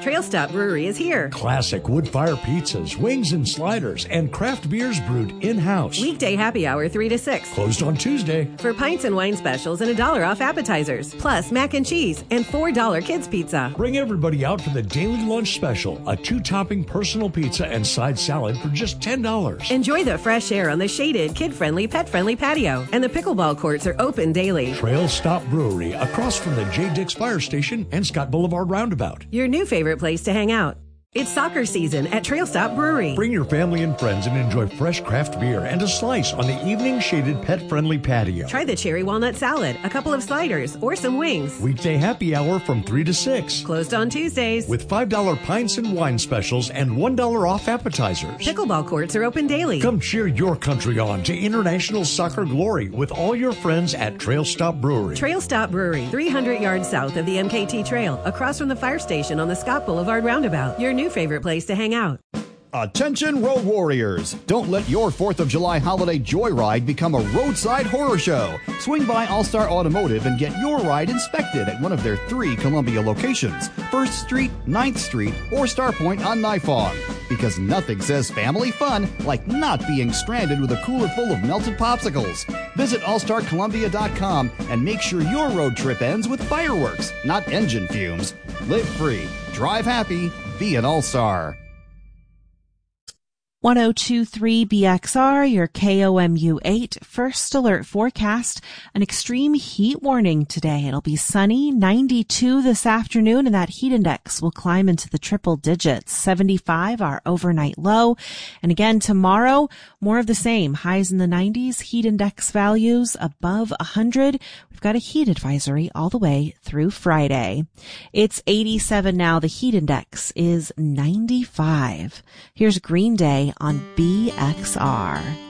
Trail Stop Brewery is here. Classic wood-fire pizzas, wings and sliders, and craft beers brewed in-house. Weekday happy hour 3 to 6. Closed on Tuesday. For pints and wine specials and $1 off appetizers. Plus mac and cheese and $4 kids pizza. Bring everybody out for the daily lunch special. A 2-topping personal pizza and side salad for just $10. Enjoy the fresh air on the shaded, kid-friendly, pet-friendly patio. And the pickleball courts are open daily. Trail Stop Brewery, across from the J. Dix Fire Station and Scott Boulevard Roundabout. Your new favorite place to hang out. It's soccer season at Trail Stop Brewery. Bring your family and friends and enjoy fresh craft beer and a slice on the evening shaded pet-friendly patio. Try the cherry walnut salad, a couple of sliders, or some wings. Weekday happy hour from 3 to 6. Closed on Tuesdays. With $5 pints and wine specials and $1 off appetizers. Pickleball courts are open daily. Come cheer your country on to international soccer glory with all your friends at Trail Stop Brewery. Trail Stop Brewery, 300 yards south of the MKT Trail, across from the fire station on the Scott Boulevard Roundabout. Your new favorite place to hang out. Attention road warriors! Don't let your 4th of July holiday joyride become a roadside horror show. Swing by All-Star Automotive and get your ride inspected at one of their 3 Columbia locations, 1st Street, 9th Street, or Star Point on Nifong. Because nothing says family fun like not being stranded with a cooler full of melted popsicles. Visit allstarcolumbia.com and make sure your road trip ends with fireworks, not engine fumes. Live free, drive happy, be an all-star. 1023 BXR, your KOMU 8 first alert forecast. An extreme heat warning today. It'll be sunny, 92 this afternoon, and that heat index will climb into the triple digits. 75 our overnight low. And again, tomorrow, more of the same. Highs in the 90s, heat index values above 100. We've got a heat advisory all the way through Friday. It's 87 now. The heat index is 95. Here's Green Day on BXR.